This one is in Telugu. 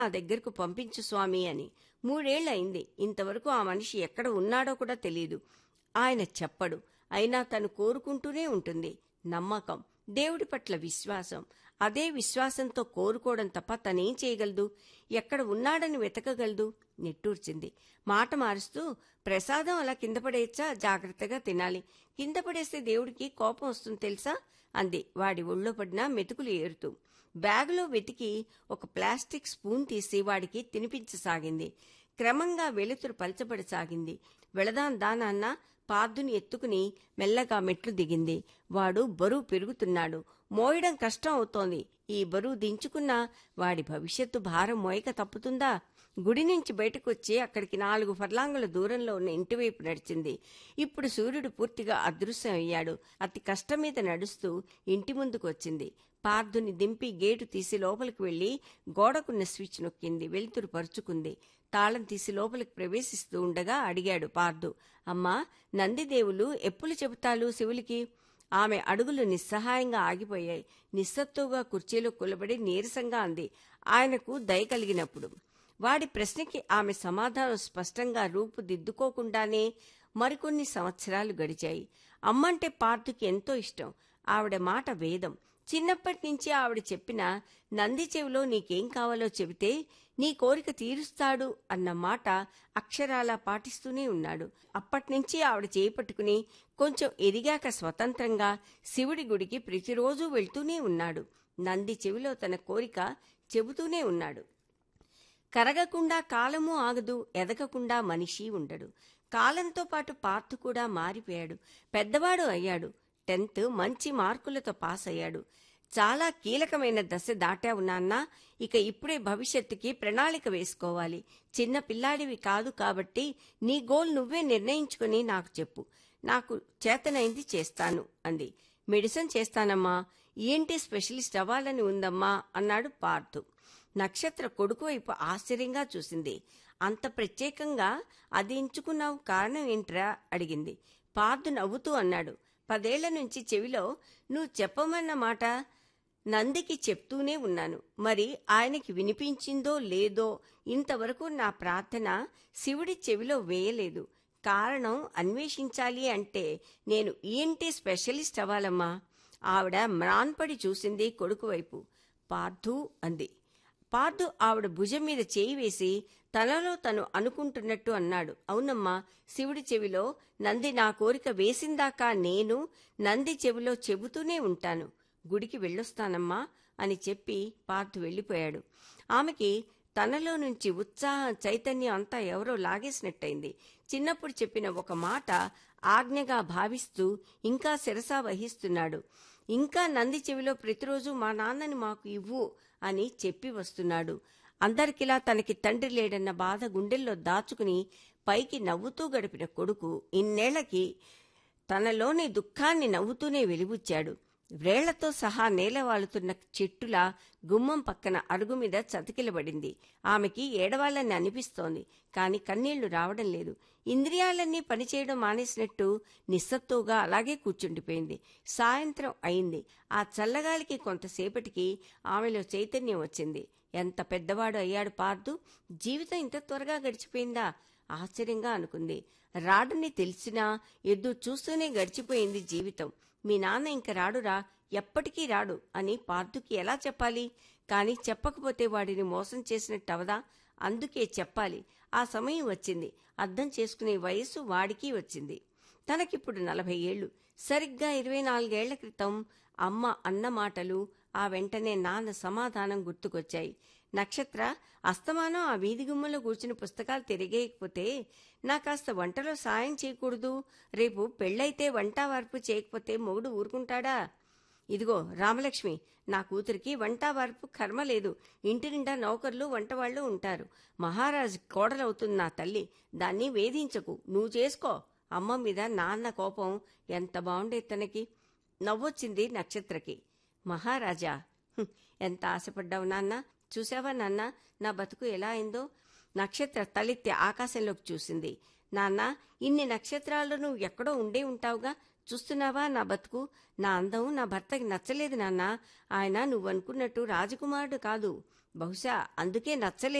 నా దగ్గరకు పంపించు స్వామి అని. 3 ఏళ్లయింది. ఇంతవరకు ఆ మనిషి ఎక్కడ ఉన్నాడో కూడా తెలీదు. ఆయన చెప్పడు. అయినా తను కోరుకుంటూనే ఉంటుంది. నమ్మకం, దేవుడి పట్ల విశ్వాసం. అదే విశ్వాసంతో కోరుకోవడం తప్ప తనేం చేయగలదు? ఎక్కడ ఉన్నాడని వెతకగలదు? నిట్టూర్చింది. మాట మారుస్తూ, ప్రసాదం అలా కింద పడేయచ్చా? జాగ్రత్తగా తినాలి. కింద పడేస్తే దేవుడికి కోపం వస్తుంది తెలుసా అంది వాడి ఒళ్ళో పడిన మెతుకులు ఏరుతూ. బ్యాగులో వెతికి ఒక ప్లాస్టిక్ స్పూన్ తీసి వాడికి తినిపించసాగింది. క్రమంగా వెలుతురు పలచబడసాగింది. వెళదాం దానాన్న పార్థుని ఎత్తుకుని మెల్లగా మెట్లు దిగింది. వాడు బరువు పెరుగుతున్నాడు. మోయడం కష్టం అవుతోంది. ఈ బరువు దించుకున్నా వాడి భవిష్యత్తు భారం మోయక తప్పుతుందా? గుడి నుంచి బయటకొచ్చి అక్కడికి 4 ఫర్లాంగుల దూరంలో ఉన్న ఇంటివైపు నడిచింది. ఇప్పుడు సూర్యుడు పూర్తిగా అదృశ్యం అయ్యాడు. అతి కష్టం మీద నడుస్తూ ఇంటి ముందుకు వచ్చింది. పార్థుని దింపి గేటు తీసి లోపలికి వెళ్లి గోడకున్న స్విచ్ నొక్కింది. వెలుతురు పరుచుకుంది. తాళం తీసి లోపలికి ప్రవేశిస్తూ ఉండగా అడిగాడు పార్థు, అమ్మా, నందిదేవులు ఎప్పుడు చెబుతాలు శివులికి? ఆమె అడుగులు నిస్సహాయంగా ఆగిపోయాయి. నిస్సత్తుగా కుర్చీలో కూలబడి నీరసంగా అంది, ఆయనకు దయ కలిగినప్పుడు. వాడి ప్రశ్నకి ఆమె సమాధానం స్పష్టంగా రూపుదిద్దుకోకుండానే మరికొన్ని సంవత్సరాలు గడిచాయి. అమ్మంటే పార్థుకి ఎంతో ఇష్టం. ఆవిడ మాట వేదం. చిన్నప్పటి నుంచి ఆవిడ చెప్పిన నంది చెవిలో నీకేం కావాలో చెబితే నీ కోరిక తీరుస్తాడు అన్న మాట అక్షరాలా పాటిస్తూనే ఉన్నాడు. అప్పట్నుంచి ఆవిడ చేపట్టుకుని కొంచెం ఎదిగాక స్వతంత్రంగా శివుడి గుడికి ప్రతిరోజూ వెళ్తూనే ఉన్నాడు. నంది చెవిలో తన కోరిక చెబుతూనే ఉన్నాడు. కరగకుండా కాలమూ ఆగదు, ఎదగకుండా మనిషి ఉండడు. కాలంతో పాటు పార్థు కూడా మారిపోయాడు. పెద్దవాడు అయ్యాడు. 10th మంచి మార్కులతో పాస్ అయ్యాడు. చాలా కీలకమైన దశ దాటావు నాన్నా. ఇక ఇప్పుడే భవిష్యత్తుకి ప్రణాళిక వేసుకోవాలి. చిన్న పిల్లాడివి కాదు కాబట్టి నీ గోల్ నువ్వే నిర్ణయించుకుని నాకు చెప్పు. నాకు చేతనైంది చేస్తాను అంది. మెడిసిన్ చేస్తానమ్మా, ఈఎన్టీ స్పెషలిస్ట్ అవ్వాలని ఉందమ్మా అన్నాడు పార్థు. నక్షత్ర కొడుకు వైపు ఆశ్చర్యంగా చూసింది. అంత ప్రత్యేకంగా అది ఎంచుకున్నావు, కారణం ఏంట్రా అడిగింది. పార్థు నవ్వుతూ అన్నాడు, 10 ఏళ్ల నుంచి చెవిలో నువ్వు చెప్పమన్న మాట నందికి చెప్తూనే ఉన్నాను. మరి ఆయనకి వినిపించిందో లేదో ఇంతవరకు నా ప్రార్థన శివుడి చెవిలో వేయలేదు. కారణం అన్వేషించాలి అంటే నేను ఈఎన్టీ స్పెషలిస్ట్ అవ్వాలమ్మా. ఆవిడ మ్రాన్పడి చూసింది కొడుకు వైపు. పార్థు అంది. పార్థు ఆవిడ భుజం మీద చేయి వేసి తనలో తను అనుకుంటున్నట్టు అన్నాడు, అవునమ్మా, శివుడి చెవిలో నంది నా కోరిక వేసిందాకా నేను నంది చెవిలో చెబుతూనే ఉంటాను. గుడికి వెళ్ళొస్తానమ్మా అని చెప్పి పార్థు వెళ్ళిపోయాడు. ఆమెకి తనలో నుంచి ఉత్సాహం, చైతన్యం అంతా ఎవరో లాగేసినట్టయింది. చిన్నప్పుడు చెప్పిన ఒక మాట ఆజ్ఞగా భావిస్తూ ఇంకా శిరసా వహిస్తున్నాడు. ఇంకా నంది చెవిలో ప్రతిరోజు మా నాన్నని మాకు ఇవ్వు అని చెప్పి వస్తున్నాడు. అందరికిలా తనకి తండ్రి లేడన్న బాధ గుండెల్లో దాచుకుని పైకి నవ్వుతూ గడిపిన కొడుకు ఇన్నేళ్లకి తనలోని దుఃఖాన్ని నవ్వుతూనే వెలిబుచ్చాడు. వ్రేళ్లతో సహా నేలవాలుతున్న చెట్టులా గుమ్మం పక్కన అరుగు మీద చతికిలబడింది. ఆమెకి ఏడవాళ్ళని అనిపిస్తోంది. కాని కన్నీళ్లు రావడం లేదు. ఇంద్రియాలన్నీ పనిచేయడం మానేసినట్టు నిస్సత్తుగా అలాగే కూర్చుండిపోయింది. సాయంత్రం అయింది. ఆ చల్లగాలికి కొంతసేపటికి ఆమెలో చైతన్యం వచ్చింది. ఎంత పెద్దవాడు అయ్యాడు పార్థు. జీవితం ఇంత త్వరగా గడిచిపోయిందా? ఆశ్చర్యంగా అనుకుంది. రాడని తెలిసినా ఎదురు చూస్తూనే గడిచిపోయింది జీవితం. మీ నాన్న ఇంక రాడురా, ఎప్పటికీ రాడు అని పార్థుకి ఎలా చెప్పాలి? కాని చెప్పకపోతే వాడిని మోసం చేసినట్టవదా? అందుకే చెప్పాలి. ఆ సమయం వచ్చింది. అర్థం చేసుకునే వయస్సు వాడికి వచ్చింది. తనకిప్పుడు 40 ఏళ్లు. సరిగ్గా 24 ఏళ్ల క్రితం అమ్మ అన్న మాటలు, ఆ వెంటనే నాన్న సమాధానం గుర్తుకొచ్చాయి. నక్షత్ర, అస్తమానం ఆ వీధి గుమ్మలో కూర్చుని పుస్తకాలు తిరిగేయకపోతే నా కాస్త వంటలో సాయం చేయకూడదు? రేపు పెళ్ళైతే వంట వార్పు చేయకపోతే మొగుడు ఊరుకుంటాడా? ఇదిగో రామలక్ష్మి, నా కూతురికి వంట వార్పు కర్మ లేదు. ఇంటి నిండా నౌకర్లు వంటవాళ్లు ఉంటారు. మహారాజు కోడలవుతుంది నా తల్లి. దాన్ని వేధించకు, నువ్వు చేసుకో. అమ్మ మీద నాన్న కోపం ఎంత బాగుండేది తనకి. నవ్వొచ్చింది నక్షత్రకి. మహారాజా, ఎంత ఆశపడ్డావు నాన్న. చూసావా నాన్న నా బతుకు ఎలా అయిందో? నక్షత్ర తలెత్తి ఆకాశంలోకి చూసింది. నాన్న, ఇన్ని నక్షత్రాలు నువ్వు ఎక్కడో ఉండే ఉంటావుగా, చూస్తున్నావా నా బతుకు? నా అందం నా భర్తకి నచ్చలేదు నాన్న. ఆయన నువ్వనుకున్నట్టు రాజకుమారుడు కాదు. బహుశా అందుకే నచ్చలేదు